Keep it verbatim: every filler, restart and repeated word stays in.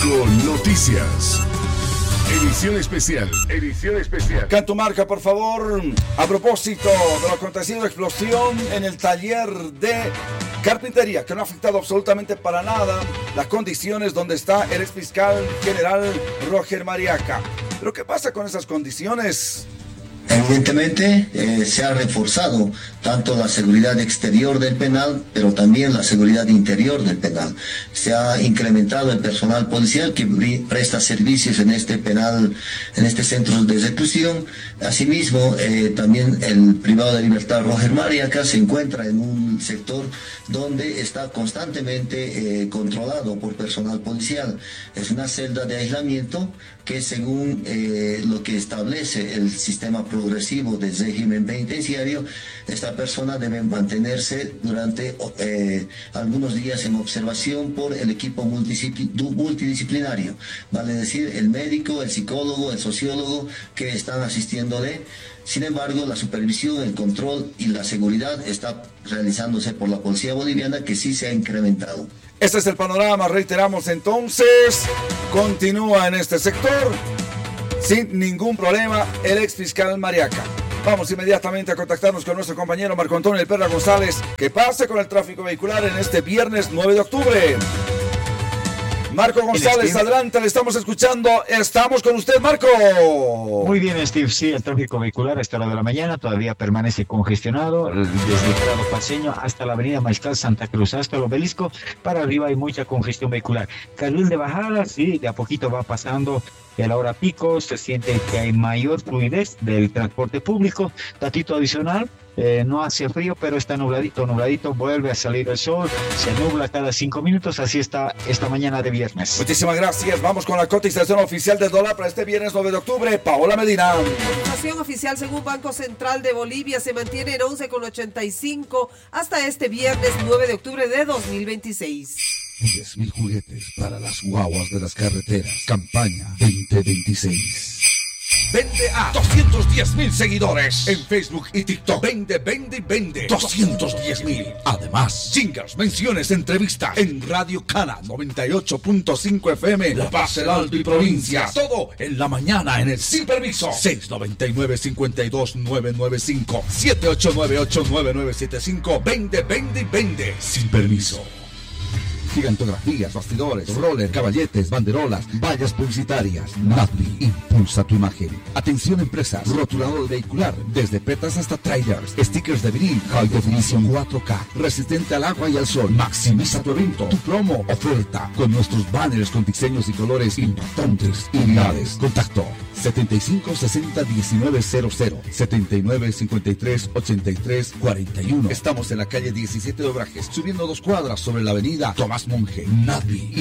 Tráfico Noticias. Edición especial, edición especial. Cantumarca, por favor. A propósito de lo acontecido, explosión en el taller de carpintería, que no ha afectado absolutamente para nada las condiciones donde está el exfiscal general Roger Mariaca. Pero ¿qué pasa con esas condiciones? Evidentemente eh, se ha reforzado tanto la seguridad exterior del penal, pero también la seguridad interior del penal. Se ha incrementado el personal policial que presta servicios en este penal, en este centro de reclusión. Asimismo, eh, también el privado de libertad Roger Mariaca se encuentra en un sector donde está constantemente eh, controlado por personal policial. Es una celda de aislamiento que, según eh, lo que establece el sistema progresivo del régimen penitenciario, esta persona debe mantenerse durante eh, algunos días en observación por el equipo multidisciplinario, vale decir, el médico, el psicólogo, el sociólogo que están asistiéndole. Sin embargo, la supervisión, el control y la seguridad está realizándose por la policía boliviana, que sí se ha incrementado. Este es el panorama, reiteramos entonces, continúa en este sector sin ningún problema el ex fiscal Mariaca. Vamos inmediatamente a contactarnos con nuestro compañero Marco Antonio El Perra González. ¿Qué pase con el tráfico vehicular en este viernes nueve de octubre? Marco González, adelante, le estamos escuchando. Estamos con usted, Marco. Muy bien, Steve. Sí, el tráfico vehicular a esta hora de la mañana todavía permanece congestionado desde el Prado Paceño hasta la avenida Mariscal Santa Cruz, hasta el Obelisco. Para arriba hay mucha congestión vehicular. Carril de bajada, sí, de a poquito va pasando. Y a la hora pico se siente que hay mayor fluidez del transporte público. Datito adicional, eh, no hace frío, pero está nubladito, nubladito, vuelve a salir el sol, se nubla cada cinco minutos, así está esta mañana de viernes. Muchísimas gracias. Vamos con la cotización oficial del dólar para este viernes nueve de octubre. Paola Medina. La cotización oficial según Banco Central de Bolivia se mantiene en once con ochenta y cinco hasta este viernes nueve de octubre de dos mil veintiséis. diez mil juguetes para las guaguas de las carreteras. Campaña veinte veintiséis. Vende a doscientos diez mil seguidores en Facebook y TikTok. Vende, vende y vende. doscientos diez mil. Además, jingles, menciones, entrevistas en Radio Cana noventa y ocho punto cinco F M, La Paz, el Alto y provincias. Todo en la mañana en el Sin Permiso. seis noventa y nueve, cincuenta y dos, novecientos noventa y cinco. siete ocho nueve ocho, nueve nueve siete cinco. Vende, vende y vende. Sin Permiso. Gigantografías, bastidores, roller, caballetes, banderolas, vallas publicitarias. Nadvi impulsa tu imagen. Atención empresas, rotulador vehicular, desde petas hasta trailers, stickers de vinil, High Definition cuatro K, resistente al agua y al sol. Maximiza tu evento, tu promo, oferta, con nuestros banners con diseños y colores impactantes y virales. Contacto setenta y cinco sesenta diecinueve cero cero, setenta y nueve cincuenta y tres ochenta y tres cuarenta y uno. Estamos en la calle diecisiete de Obrajes, subiendo dos cuadras sobre la avenida Tomás Monje. Nadie